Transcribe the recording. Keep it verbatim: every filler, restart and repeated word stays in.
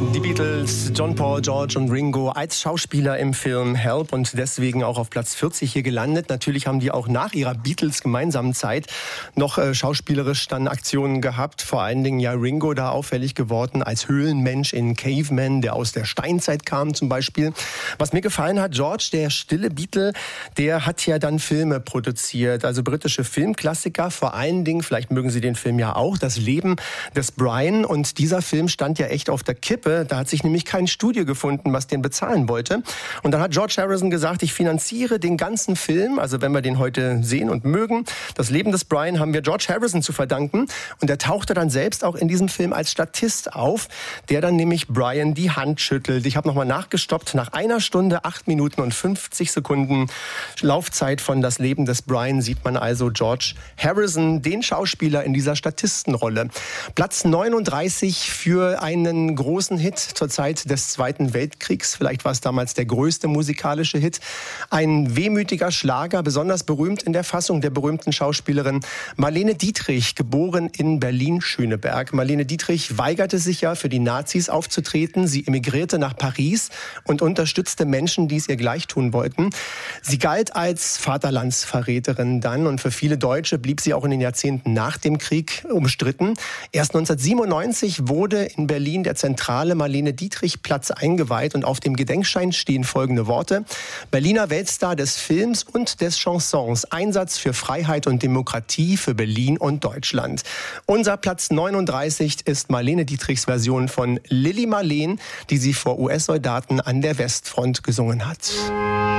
Die Beatles, John Paul, George und Ringo als Schauspieler im Film Help und deswegen auch auf Platz vierzig hier gelandet. Natürlich haben die auch nach ihrer Beatles gemeinsamen Zeit noch äh, schauspielerisch dann Aktionen gehabt. Vor allen Dingen ja Ringo da auffällig geworden als Höhlenmensch in Caveman, der aus der Steinzeit kam zum Beispiel. Was mir gefallen hat, George, der stille Beatle, der hat ja dann Filme produziert, also britische Filmklassiker. Vor allen Dingen, vielleicht mögen Sie den Film ja auch, Das Leben des Brian. Und dieser Film stand ja echt auf der Kippe. Da hat sich nämlich kein Studio gefunden, was den bezahlen wollte. Und dann hat George Harrison gesagt, ich finanziere den ganzen Film, also wenn wir den heute sehen und mögen. Das Leben des Brian haben wir George Harrison zu verdanken. Und er tauchte dann selbst auch in diesem Film als Statist auf, der dann nämlich Brian die Hand schüttelt. Ich habe nochmal nachgestoppt. Nach einer Stunde, acht Minuten und fünfzig Sekunden Laufzeit von Das Leben des Brian sieht man also George Harrison, den Schauspieler in dieser Statistenrolle. Platz neununddreißig für einen großen Hit zur Zeit des Zweiten Weltkriegs. Vielleicht war es damals der größte musikalische Hit. Ein wehmütiger Schlager, besonders berühmt in der Fassung der berühmten Schauspielerin Marlene Dietrich, geboren in Berlin-Schöneberg. Marlene Dietrich weigerte sich ja, für die Nazis aufzutreten. Sie emigrierte nach Paris und unterstützte Menschen, die es ihr gleich tun wollten. Sie galt als Vaterlandsverräterin dann und für viele Deutsche blieb sie auch in den Jahrzehnten nach dem Krieg umstritten. Erst neunzehnhundertsiebenundneunzig wurde in Berlin der zentrale Marlene Dietrich Platz eingeweiht und auf dem Gedenkschein stehen folgende Worte: Berliner Weltstar des Films und des Chansons, Einsatz für Freiheit und Demokratie für Berlin und Deutschland. Unser Platz neununddreißig ist Marlene Dietrichs Version von Lili Marleen, die sie vor U S-Soldaten an der Westfront gesungen hat.